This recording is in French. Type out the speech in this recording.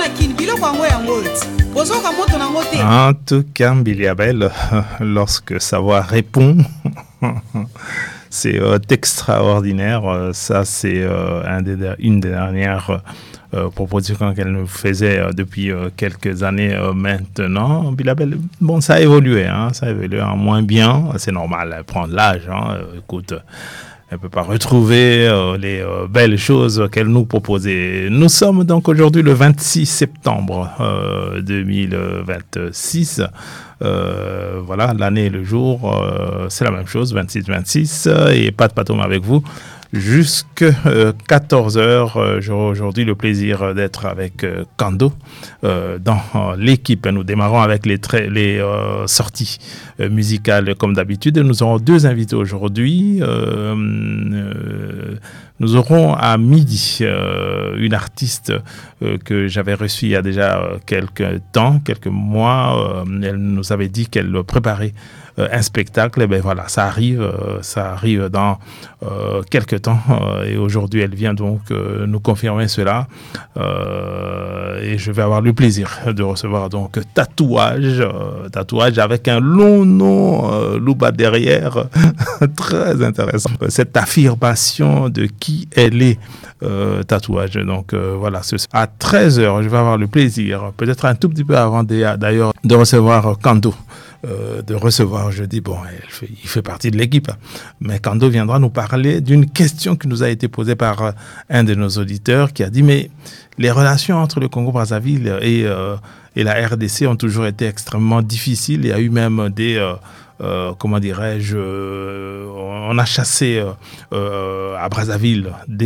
En tout cas, Biliabel, lorsque savoir répond, c'est extraordinaire. Ça, c'est une des dernières propositions qu'elle nous faisait depuis quelques années maintenant. Bilabel, bon, ça a évolué, ça a évolué en moins bien. C'est normal, elle prend de l'âge. Écoute, elle ne peut pas retrouver les belles choses qu'elle nous proposait. Nous sommes donc aujourd'hui le 26 septembre 2026. Voilà, l'année et le jour, c'est la même chose, 26-26, et pas de patome avec vous. Jusque 14h, j'aurai aujourd'hui le plaisir d'être avec Kando dans l'équipe. Nous démarrons avec les sorties musicales comme d'habitude. Nous aurons deux invités aujourd'hui. Nous aurons à midi une artiste que j'avais reçue il y a déjà quelques mois. Elle nous avait dit qu'elle préparait un spectacle. Et ben voilà, ça arrive dans quelques temps. Et aujourd'hui, elle vient donc nous confirmer cela. Et je vais avoir le plaisir de recevoir donc Tatouage avec un long nom Louba derrière. Très intéressant. Cette affirmation de qui elle est, Tatouage. Donc voilà, à 13h, je vais avoir le plaisir, peut-être un tout petit peu avant d'ailleurs, de recevoir Kando. Je dis, bon, il fait partie de l'équipe. Mais Kando viendra nous parler d'une question qui nous a été posée par un de nos auditeurs qui a dit, mais les relations entre le Congo-Brazzaville et la RDC ont toujours été extrêmement difficiles. Il y a eu même des... comment dirais-je, on a chassé à Brazzaville